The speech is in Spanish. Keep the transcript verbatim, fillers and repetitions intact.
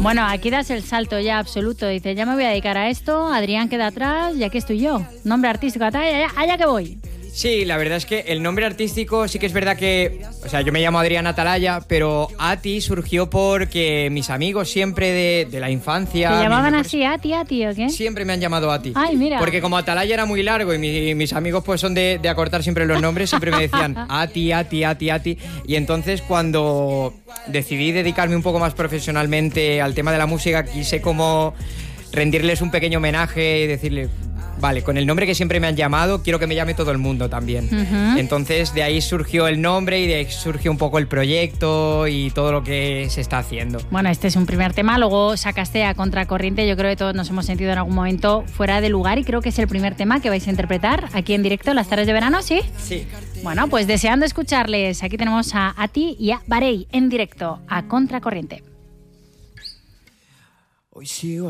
Bueno, aquí das el salto ya absoluto. Dice, ya me voy a dedicar a esto, Adrián queda atrás y aquí estoy yo. Nombre artístico, allá, allá que voy. Sí, la verdad es que el nombre artístico sí que es verdad que... O sea, yo me llamo Adrián Atalaya, pero Ati surgió porque mis amigos siempre de, de la infancia... ¿Te llamaban mejores, así, Ati, Ati o qué? Siempre me han llamado Ati. Ay, mira. Porque como Atalaya era muy largo y mi, mis amigos pues son de, de acortar siempre los nombres, siempre me decían Ati, Ati, Ati, Ati. Y entonces cuando decidí dedicarme un poco más profesionalmente al tema de la música, quise como rendirles un pequeño homenaje y decirle... Vale, con el nombre que siempre me han llamado, quiero que me llame todo el mundo también. Uh-huh. Entonces, de ahí surgió el nombre y de ahí surgió un poco el proyecto y todo lo que se está haciendo. Bueno, este es un primer tema, luego sacaste a Contracorriente. Yo creo que todos nos hemos sentido en algún momento fuera de lugar y creo que es el primer tema que vais a interpretar aquí en directo las tardes de verano, ¿sí? Sí. Bueno, pues deseando escucharles, aquí tenemos a Ati y a Barei en directo, a Contracorriente. Hoy sigo